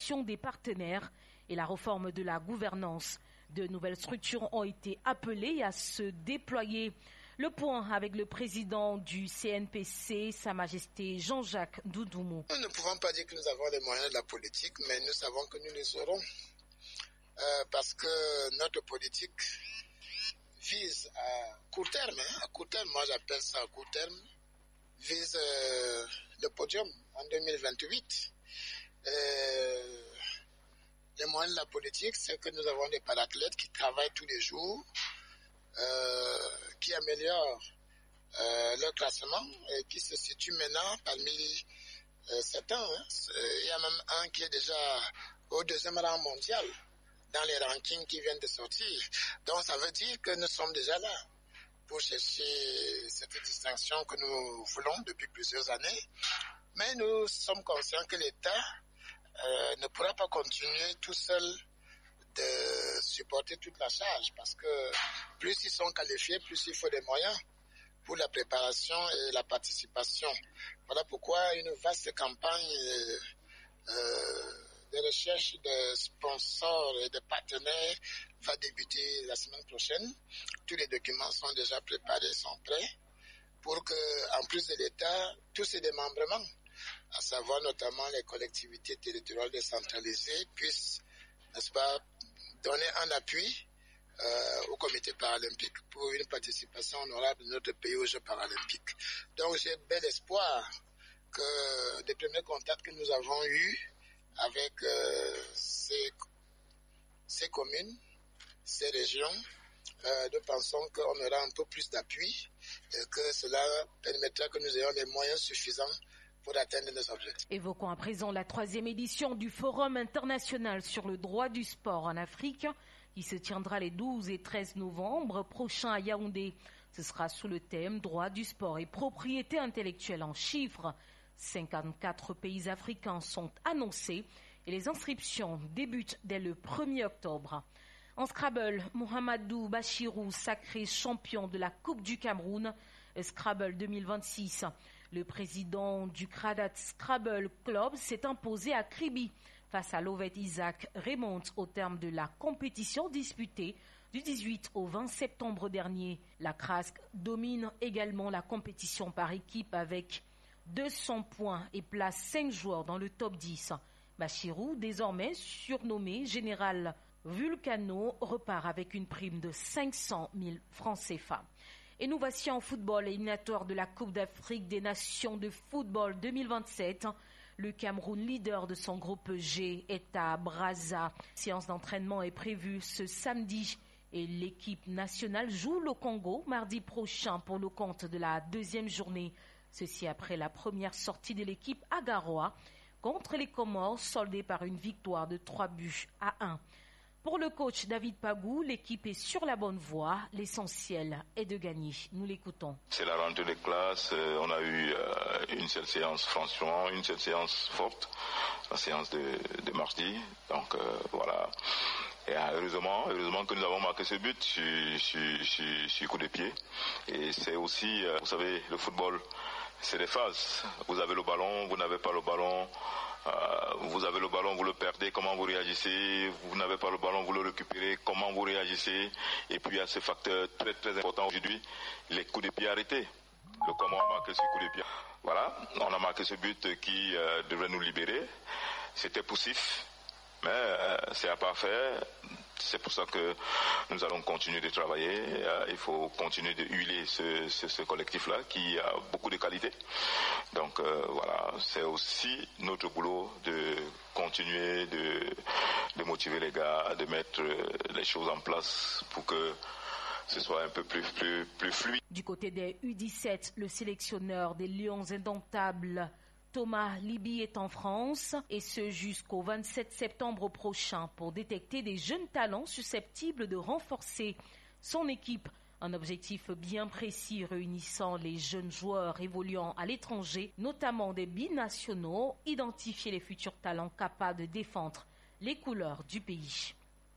des partenaires et la réforme de la gouvernance. De nouvelles structures ont été appelées à se déployer. Le point avec le président du CNPC, Sa Majesté Jean-Jacques Doudoumou. Nous ne pouvons pas dire que nous avons les moyens de la politique, mais nous savons que nous les aurons. Parce que notre politique vise à court terme, moi j'appelle ça à court terme, vise le podium en 2028. Les moyens de la politique, c'est que nous avons des parathlètes qui travaillent tous les jours, qui améliorent leur classement et qui se situent maintenant parmi certains. Il y a même un qui est déjà au 2e rang mondial dans les rankings qui viennent de sortir. Donc ça veut dire que nous sommes déjà là pour chercher cette distinction que nous voulons depuis plusieurs années. Mais nous sommes conscients que l'État ne pourra pas continuer tout seul de supporter toute la charge parce que plus ils sont qualifiés, plus il faut des moyens pour la préparation et la participation. Voilà pourquoi une vaste campagne de recherche de sponsors et de partenaires va débuter la semaine prochaine. Tous les documents sont déjà préparés, sont prêts pour que, en plus de l'État, tous ces démembrements, à savoir notamment les collectivités territoriales décentralisées, puissent, n'est-ce pas, donner un appui au comité paralympique pour une participation honorable de notre pays aux Jeux paralympiques. Donc j'ai bel espoir que des premiers contacts que nous avons eus avec ces communes, ces régions, nous pensons qu'on aura un peu plus d'appui et que cela permettra que nous ayons les moyens suffisants pour atteindre nos objectifs. Évoquons à présent la 3e édition du Forum international sur le droit du sport en Afrique qui se tiendra les 12 et 13 novembre prochains à Yaoundé. Ce sera sous le thème droit du sport et propriété intellectuelle en chiffres. 54 pays africains sont annoncés et les inscriptions débutent dès le 1er octobre. En Scrabble, Mohamedou Bachirou, sacré champion de la Coupe du Cameroun, Scrabble 2026. Le président du Cradat Scrabble Club s'est imposé à Kribi face à Lovet Isaac Raymond au terme de la compétition disputée du 18 au 20 septembre dernier. La CRASC domine également la compétition par équipe avec 200 points et place 5 joueurs dans le top 10. Bachirou, désormais surnommé Général Vulcano, repart avec une prime de 500 000 francs CFA. Et nous voici en football éliminatoire de la Coupe d'Afrique des Nations de football 2027. Le Cameroun, leader de son groupe G, est à Brazza. Séance d'entraînement est prévue ce samedi et l'équipe nationale joue le Congo mardi prochain pour le compte de la 2e journée. Ceci après la première sortie de l'équipe à Garoua contre les Comores, soldée par une victoire de 3-1. Pour le coach David Pagou, l'équipe est sur la bonne voie. L'essentiel est de gagner. Nous l'écoutons. C'est la rentrée des classes. On a eu une seule séance, franchement, une seule séance forte, la séance de mardi. Donc voilà. Et heureusement que nous avons marqué ce but sur coup de pied. Et c'est aussi, vous savez, le football, c'est des phases. Vous avez le ballon, vous n'avez pas le ballon. Vous avez le ballon, vous le perdez, comment vous réagissez? Vous n'avez pas le ballon, vous le récupérez, comment vous réagissez? Et puis il y a ce facteur très très important aujourd'hui, les coups de pied arrêtés. Le comment on a marqué ce coup de pied. Voilà, on a marqué ce but qui devrait nous libérer. C'était poussif, mais c'est à pas faire. C'est pour ça que nous allons continuer de travailler. Il faut continuer de huiler ce collectif-là qui a beaucoup de qualités. Donc voilà, c'est aussi notre boulot de continuer de motiver les gars, de mettre les choses en place pour que ce soit un peu plus fluide. Du côté des U17, le sélectionneur des Lions indomptables Thomas Liby est en France et ce jusqu'au 27 septembre prochain pour détecter des jeunes talents susceptibles de renforcer son équipe. Un objectif bien précis réunissant les jeunes joueurs évoluant à l'étranger, notamment des binationaux, identifier les futurs talents capables de défendre les couleurs du pays.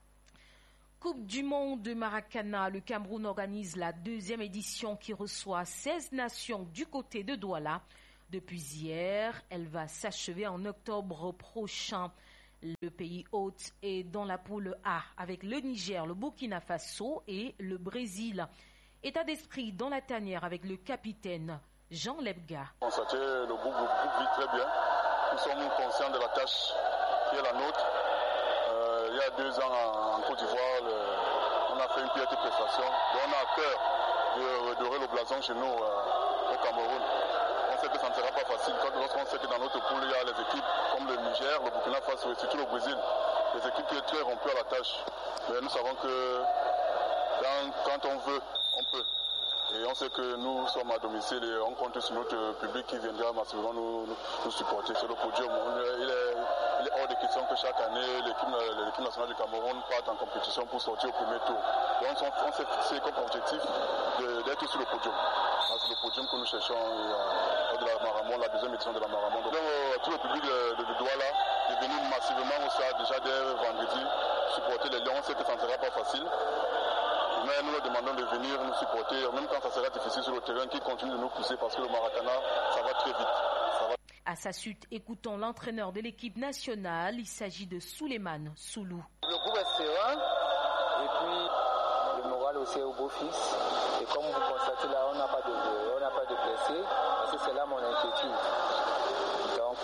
Coupe du monde de Maracana, le Cameroun organise la 2e édition qui reçoit 16 nations du côté de Douala. Depuis hier, elle va s'achever en octobre prochain. Le pays hôte est dans la poule A avec le Niger, le Burkina Faso et le Brésil. État d'esprit dans la tanière avec le capitaine Jean Lebga. Constater le groupe vit très bien. Nous sommes conscients de la tâche qui est la nôtre. Il y a 2 ans en Côte d'Ivoire, on a fait une petite prestation. Donc on a à cœur de redorer le blason chez nous au Cameroun. On sait que ça ne sera pas facile. Lorsqu'on sait que dans notre poule, il y a les équipes comme le Niger, le Burkina Faso et surtout le Brésil. Des équipes qui sont très rompues à la tâche. Mais nous savons que quand on veut, on peut. Et on sait que nous sommes à domicile et on compte sur notre public qui viendra massivement nous supporter sur le podium. Il est hors de question que chaque année, l'équipe nationale du Cameroun parte en compétition pour sortir au premier tour. Donc on s'est fixé comme objectif d'être sur le podium. C'est le podium que nous cherchons de la Maramon, la deuxième édition de la Maramon. Donc tout le public de Douala est venu massivement au stade déjà dès vendredi supporter les Lions. On sait que ça ne sera pas facile. Mais nous leur demandons de venir nous supporter, même quand ça sera difficile sur le terrain, qu'ils continuent de nous pousser parce que le Maracana, ça va très vite. À sa suite, écoutons l'entraîneur de l'équipe nationale, il s'agit de Souleymane Soulou. Le groupe est serein et puis le moral aussi est au beau fixe. Et comme vous constatez là, on n'a pas de blessés, parce que c'est là mon inquiétude. Donc,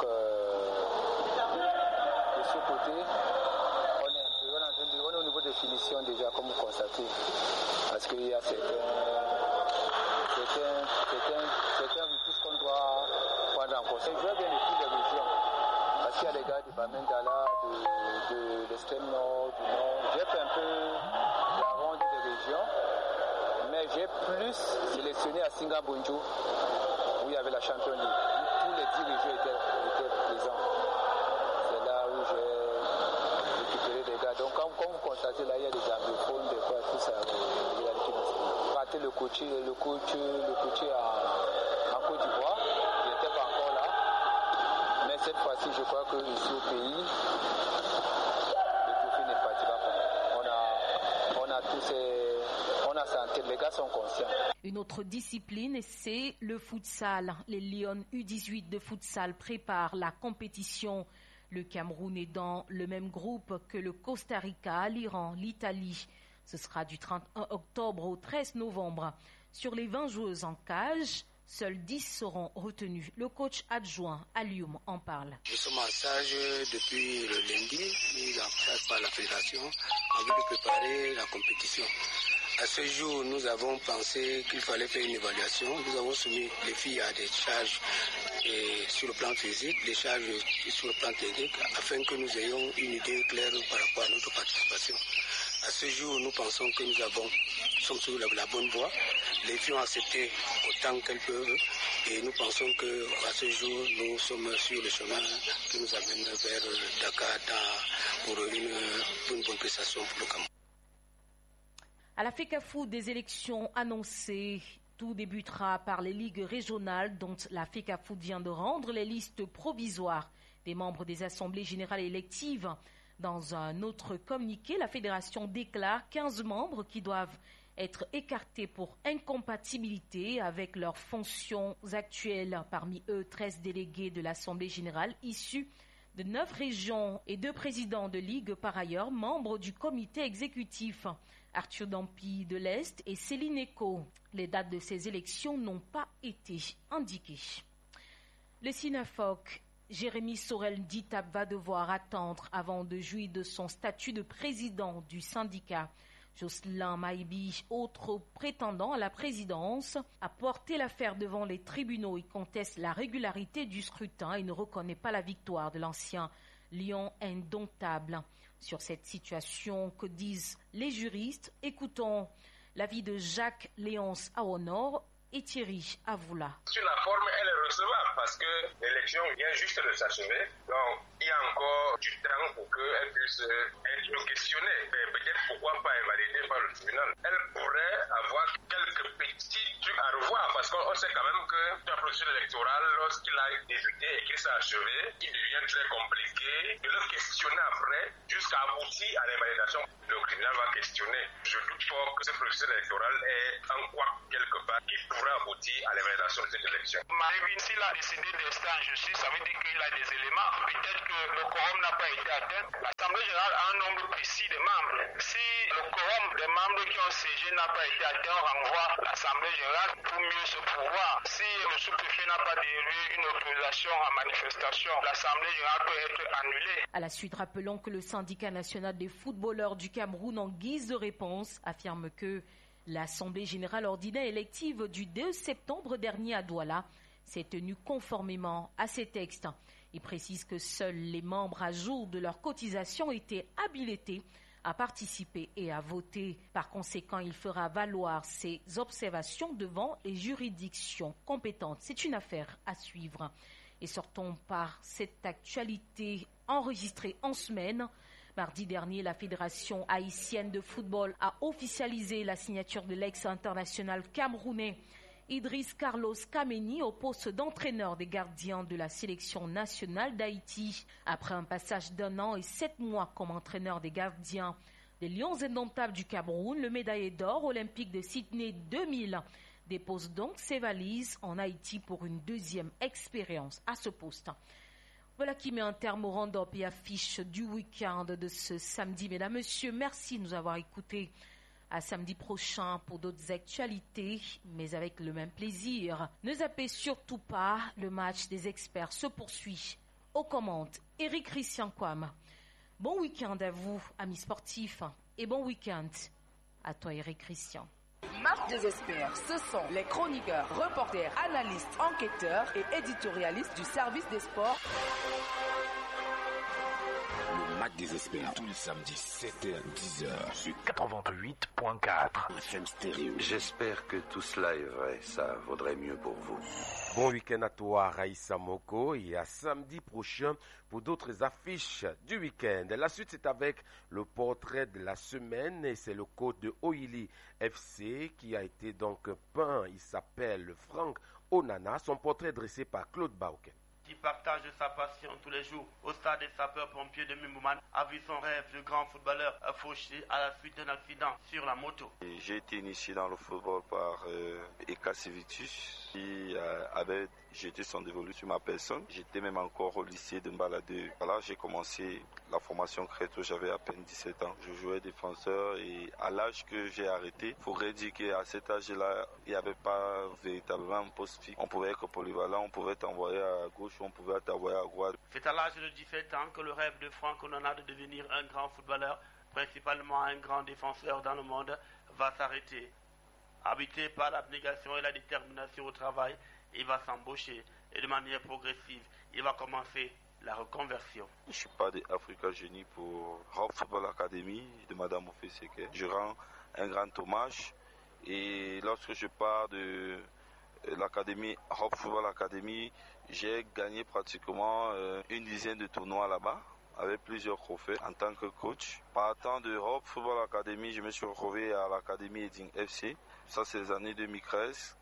de ce côté, on est au niveau de finition déjà, comme vous constatez. Parce qu'il y a certains virtus qu'on doit prendre en compte. Je vais bien de toutes les régions. Parce qu'il y a les gars de Bamendala, de l'extrême nord, du nord. J'ai fait un peu la ronde des régions. Mais j'ai plus sélectionné à Singabunju, où il y avait la Champions League. Où tous les 10 régions étaient présents. C'est là où j'ai récupéré des gars. Donc comme vous constatez là, il y a des anglophones, des fois, tout ça. Rater le coach en Côte d'Ivoire, il n'était pas encore là. Mais cette fois-ci, je crois que ici au pays, le trophée ne partira pas. On a senti, les gars sont conscients. Une autre discipline, c'est le futsal. Les Lions U18 de futsal préparent la compétition. Le Cameroun est dans le même groupe que le Costa Rica, l'Iran, l'Italie. Ce sera du 31 octobre au 13 novembre. Sur les 20 joueuses en cage, seuls 10 seront retenus. Le coach adjoint Alioum en parle. Nous sommes en stage depuis le lundi, mis en place par la fédération, en vue de préparer la compétition. À ce jour, nous avons pensé qu'il fallait faire une évaluation. Nous avons soumis les filles à des charges sur le plan physique, des charges sur le plan technique, afin que nous ayons une idée claire par rapport à notre participation. À ce jour, nous pensons que nous sommes sur la bonne voie. Les filles ont accepté autant qu'elles peuvent et nous pensons qu'à ce jour, nous sommes sur le chemin qui nous amène vers Dakar pour une bonne prestation pour le Cameroun. À la FECAFOOT, des élections annoncées. Tout débutera par les ligues régionales dont la FECAFOOT vient de rendre les listes provisoires des membres des assemblées générales électives. Dans un autre communiqué, la fédération déclare 15 membres qui doivent être écartés pour incompatibilité avec leurs fonctions actuelles. Parmi eux, 13 délégués de l'Assemblée générale issus de 9 régions et 2 présidents de ligue par ailleurs, membres du comité exécutif. Arthur Dampi de l'Est et Céline Eco. Les dates de ces élections n'ont pas été indiquées. Le SINAFOC, Jérémy Sorel-Ditap va devoir attendre avant de jouir de son statut de président du syndicat. Jocelyn Maïbi, autre prétendant à la présidence, a porté l'affaire devant les tribunaux. Il conteste la régularité du scrutin et ne reconnaît pas la victoire de l'ancien lion indomptable. Sur cette situation, que disent les juristes? Écoutons l'avis de Jacques Léonce Aonor et Thierry Avoula. Sur la forme, elle est recevable parce que l'élection vient juste de s'achever. Donc, il y a encore du temps pour qu'elle puisse être questionnée. Mais peut-être pourquoi pas invalidée par le tribunal. Elle pourrait avoir quelques petits trucs à revoir parce qu'on sait quand même que le processus électoral, lorsqu'il a débuté et qu'il s'est achevé, il devient très compliqué de le questionner après jusqu'à aboutir à l'invalidation. Le tribunal va questionner. Je doute fort que ce processus électoral est un couac quelque part qui pourrait aboutir à l'évaluation de cette élection. S'il a décidé d'instant en justice, ça veut dire qu'il a des éléments. Peut-être que que le quorum n'a pas été atteint, l'Assemblée générale a un nombre précis de membres. Si le quorum des membres qui ont siégé n'a pas été atteint, on renvoie l'Assemblée générale pour mieux se pouvoir. Si le sous-préfet n'a pas délivré une autorisation à manifestation, l'Assemblée générale peut être annulée. À la suite, rappelons que le syndicat national des footballeurs du Cameroun, en guise de réponse, affirme que l'Assemblée générale ordinaire élective du 2 septembre dernier à Douala s'est tenue conformément à ces textes. Il précise que seuls les membres à jour de leur cotisation étaient habilités à participer et à voter. Par conséquent, il fera valoir ses observations devant les juridictions compétentes. C'est une affaire à suivre. Et sortons par cette actualité enregistrée en semaine. Mardi dernier, la Fédération haïtienne de football a officialisé la signature de l'ex-international camerounais Idriss Carlos Kameni au poste d'entraîneur des gardiens de la sélection nationale d'Haïti. Après un passage d'1 an et 7 mois comme entraîneur des gardiens des Lions indomptables du Cameroun, le médaillé d'or olympique de Sydney 2000 dépose donc ses valises en Haïti pour une deuxième expérience à ce poste. Voilà qui met un terme au round-up et affiche du week-end de ce samedi. Mesdames, Messieurs, merci de nous avoir écoutés. À samedi prochain pour d'autres actualités, mais avec le même plaisir. Ne zappez surtout pas, le match des experts se poursuit. Aux commandes, Eric Christian Kwam. Bon week-end à vous, amis sportifs, et bon week-end à toi, Eric Christian. Match des experts, ce sont les chroniqueurs, reporters, analystes, enquêteurs et éditorialistes du service des sports. Le match des experts, tous les samedis 7h, 10h sur 88.4 FM Stéréo. J'espère que tout cela est vrai, ça vaudrait mieux pour vous. Bon week-end à toi, Raïssa Moko, et à samedi prochain pour d'autres affiches du week-end. La suite, c'est avec le portrait de la semaine, et c'est le coach de Oili FC qui a été donc peint. Il s'appelle Franck Onana, son portrait dressé par Claude Bauken. Qui partage sa passion tous les jours au stade des sapeurs-pompiers de Mimouman, a vu son rêve de grand footballeur fauché à la suite d'un accident sur la moto. J'ai été initié dans le football par Eka Civitus qui avait jeté son dévolu sur ma personne. J'étais même encore au lycée de Mbaladé. Voilà, j'ai commencé la formation très tôt, j'avais à peine 17 ans. Je jouais défenseur et à l'âge que j'ai arrêté, il faudrait dire qu'à cet âge-là, il n'y avait pas véritablement un poste fixe. On pouvait être polyvalent, on pouvait t'envoyer à gauche, on pouvait t'envoyer à droite. C'est à l'âge de 17 ans que le rêve de Franck Onana de devenir un grand footballeur, principalement un grand défenseur dans le monde, va s'arrêter. Habité par l'abnégation et la détermination au travail, il va s'embaucher et de manière progressive, il va commencer la reconversion. Je ne suis pas de Africa Génie pour Rob Football Academy de Madame Ofeseke. Je rends un grand hommage et lorsque je pars de l'académie Rob Football Academy, j'ai gagné pratiquement une dizaine de tournois là-bas avec plusieurs trophées en tant que coach. Partant de Rob Football Academy, je me suis retrouvé à l'académie Eding FC. Ça, c'est les années 2013.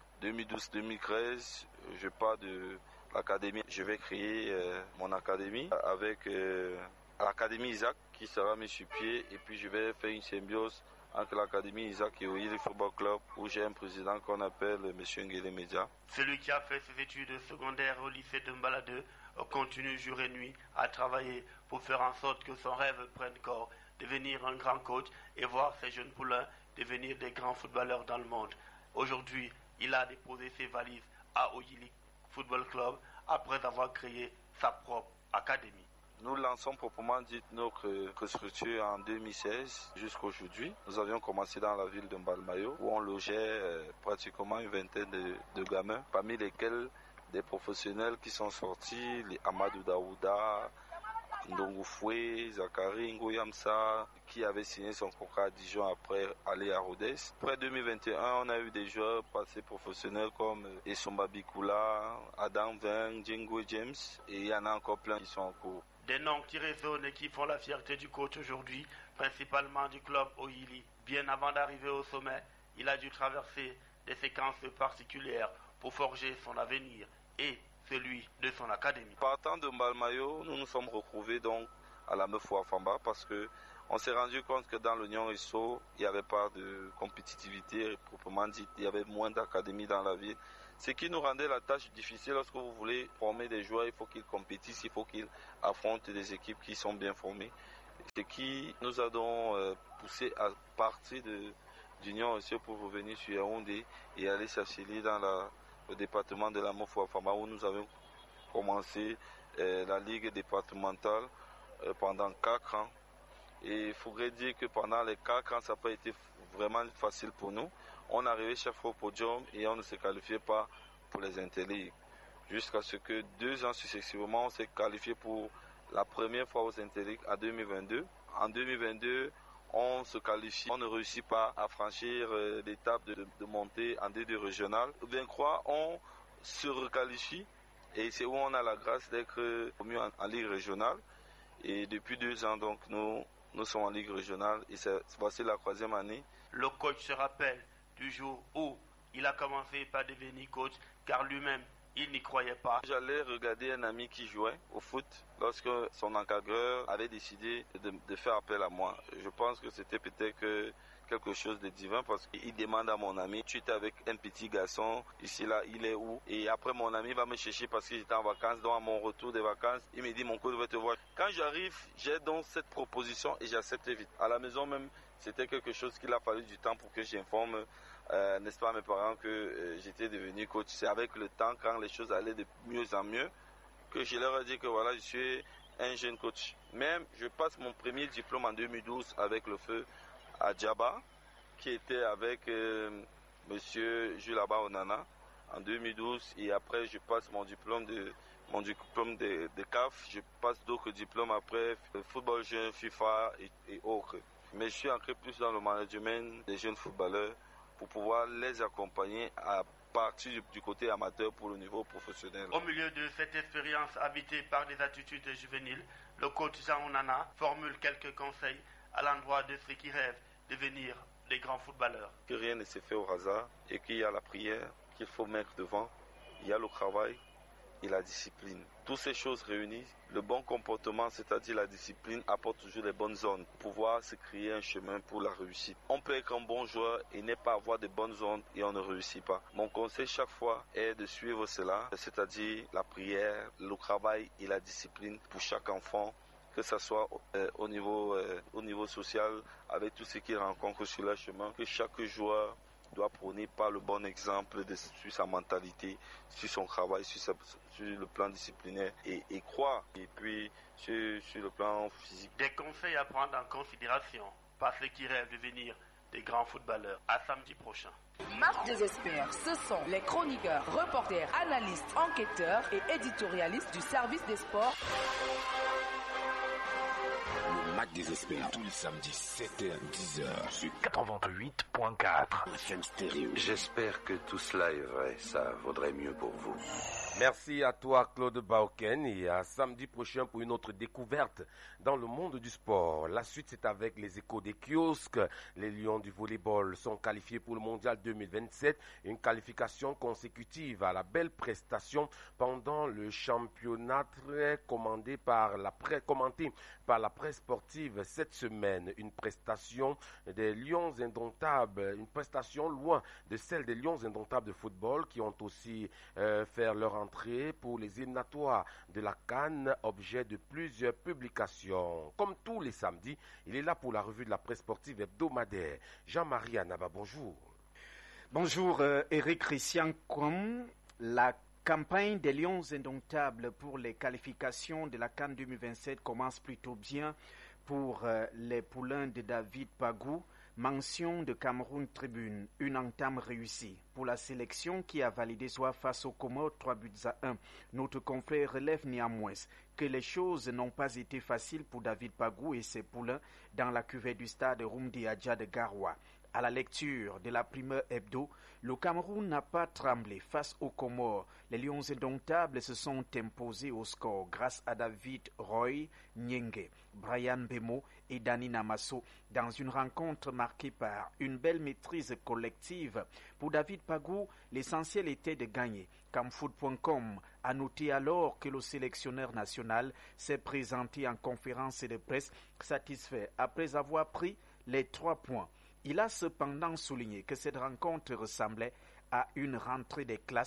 2012-2013, je pars de l'académie. Je vais créer mon académie avec l'académie Isaac qui sera mis sur pied. Et puis, je vais faire une symbiose entre l'académie Isaac et Oili Football Club où j'ai un président qu'on appelle M. Ngele Media. Celui qui a fait ses études secondaires au lycée de Mbaladé continue jour et nuit à travailler pour faire en sorte que son rêve prenne corps, devenir un grand coach et voir ses jeunes poulains devenir des grands footballeurs dans le monde. Aujourd'hui, il a déposé ses valises à Oili Football Club après avoir créé sa propre académie. Nous lançons proprement dit notre structure en 2016 jusqu'à aujourd'hui. Nous avions commencé dans la ville de Mbalmayo où on logeait pratiquement une vingtaine de gamins, parmi lesquels des professionnels qui sont sortis, les Amadou Daouda, Ndongo Foué, Zakari Ngoyamsa, qui avait signé son contrat à Dijon après aller à Rodez. Après 2021, on a eu des joueurs passés professionnels comme Essomba Bikoula, Adam Veng, Django James, et il y en a encore plein qui sont en cours. Des noms qui résonnent et qui font la fierté du coach aujourd'hui, principalement du club Oili. Bien avant d'arriver au sommet, il a dû traverser des séquences particulières pour forger son avenir et celui de son académie. Partant de Mbalmayo, nous nous sommes retrouvés donc à la Meufou Famba parce que on s'est rendu compte que dans l'Union Risso, il n'y avait pas de compétitivité proprement dit, il y avait moins d'académies dans la ville. Ce qui nous rendait la tâche difficile lorsque vous voulez former des joueurs, il faut qu'ils compétissent, il faut qu'ils affrontent des équipes qui sont bien formées. Ce qui nous a donc poussé à partir du Nioro pour revenir sur Yaoundé et aller s'affilier dans le département de la Mofouafama où nous avons commencé la ligue départementale pendant 4 ans. Et il faudrait dire que pendant les 4 ans, ça n'a pas été vraiment facile pour nous. On arrivait chaque fois au podium et on ne se qualifiait pas pour les interligues. Jusqu'à ce que 2 ans successivement, on s'est qualifié pour la première fois aux interligues en 2022. En 2022, on se qualifie, on ne réussit pas à franchir l'étape de montée en D2 régional. 23, on se requalifie et c'est où on a la grâce d'être promu en Ligue régionale. Et depuis 2 ans, donc, nous sommes en Ligue régionale et voici la 3e année. Le coach se rappelle du jour où il a commencé par devenir coach car lui-même, il n'y croyait pas. J'allais regarder un ami qui jouait au foot lorsque son encadreur avait décidé de faire appel à moi. Je pense que c'était peut-être quelque chose de divin parce qu'il demande à mon ami, tu étais avec un petit garçon, ici là, il est où? Et après mon ami va me chercher parce que j'étais en vacances, donc à mon retour des vacances, il me dit mon coach va te voir. Quand j'arrive, j'ai donc cette proposition et j'accepte vite. À la maison même, c'était quelque chose qu'il a fallu du temps pour que j'informe n'est-ce pas, mes parents que j'étais devenu coach. C'est avec le temps, quand les choses allaient de mieux en mieux, que je leur ai dit que voilà, je suis un jeune coach. Même, je passe mon premier diplôme en 2012 avec le feu à Djaba, qui était avec monsieur Jules Abba Onana en 2012. Et après, je passe mon diplôme de CAF. Je passe d'autres diplômes après, football jeune, FIFA et autres. Mais je suis entré plus dans le management des jeunes footballeurs pour pouvoir les accompagner à partir du côté amateur pour le niveau professionnel. Au milieu de cette expérience habitée par des attitudes juvéniles, le coach Jean Onana formule quelques conseils à l'endroit de ceux qui rêvent de devenir des grands footballeurs. Que rien ne s'est fait au hasard et qu'il y a la prière qu'il faut mettre devant, il y a le travail et la discipline. Toutes ces choses réunies, le bon comportement, c'est-à-dire la discipline, apporte toujours les bonnes zones pour pouvoir se créer un chemin pour la réussite. On peut être un bon joueur et ne pas avoir de bonnes zones et on ne réussit pas. Mon conseil chaque fois est de suivre cela, c'est-à-dire la prière, le travail et la discipline pour chaque enfant, que ce soit au niveau social, avec tout ce qu'il rencontre sur le chemin, que chaque joueur doit prôner par le bon exemple sur sa mentalité, sur son travail, sur le plan disciplinaire et croire. Et puis sur le plan physique. Des conseils à prendre en considération par ceux qui rêvent de devenir des grands footballeurs. À samedi prochain. Marc Désespère, ce sont les chroniqueurs, reporters, analystes, enquêteurs et éditorialistes du service des sports. Mac Désespère, tous les samedis 7h, 10h sur 88.4 FM Stéréo. J'espère que tout cela est vrai, ça vaudrait mieux pour vous. Merci à toi Claude Bauken et à samedi prochain pour une autre découverte dans le monde du sport. La suite c'est avec les échos des kiosques. Les Lions du volleyball sont qualifiés pour le mondial 2027. Une qualification consécutive à la belle prestation pendant le championnat commenté par la presse sportive cette semaine. Une prestation des Lions indomptables, une prestation loin de celle des Lions indomptables de football qui ont aussi fait leur entrée pour les éliminatoires de la CAN, objet de plusieurs publications. Comme tous les samedis, il est là pour la revue de la presse sportive hebdomadaire. Jean-Marie Anaba, bonjour. Bonjour Eric Christian. Comme la campagne des Lions indomptables pour les qualifications de la CAN 2027 commence plutôt bien pour les poulains de David Pagou. Mention de Cameroun Tribune, une entame réussie pour la sélection qui a validé soit face aux Comores 3-1. Notre confrère relève néanmoins que les choses n'ont pas été faciles pour David Pagou et ses poulains dans la cuvée du stade Rumdi Adja de Garoua. À la lecture de la primeur hebdo, le Cameroun n'a pas tremblé face aux Comores. Les Lions indomptables se sont imposés au score grâce à David Roy Nyenge, Brian Bemo et Dani Namasso dans une rencontre marquée par une belle maîtrise collective. Pour David Pagou, l'essentiel était de gagner. Camfoot.com a noté alors que le sélectionneur national s'est présenté en conférence de presse satisfait après avoir pris les 3 points. Il a cependant souligné que cette rencontre ressemblait à une rentrée des classes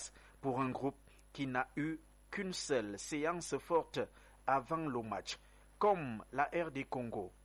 pour un groupe qui n'a eu qu'une seule séance forte avant le match, comme la RD Congo.